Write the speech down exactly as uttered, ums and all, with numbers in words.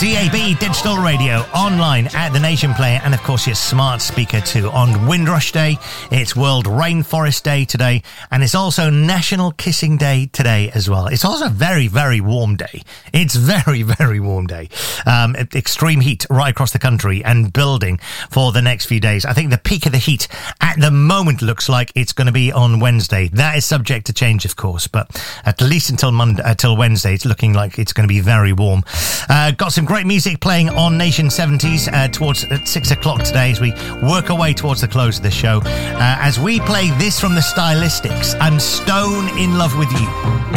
D A B Digital Radio, online at the Nation Player, and of course your smart speaker too. On Windrush Day, it's World Rainforest Day today, and it's also National Kissing Day today as well. It's also a very, very warm day. It's very, very warm day. Um, extreme heat right across the country and building for the next few days. I think the peak of the heat at the moment looks like it's going to be on Wednesday. That is subject to change, of course, but at least until Monday, until Wednesday, it's looking like it's going to be very warm. Uh, got some great music playing on Nation seventies uh, towards at six o'clock today as we work our way towards the close of the show. Uh, as we play this from the Stylistics, I'm Stone in Love with You.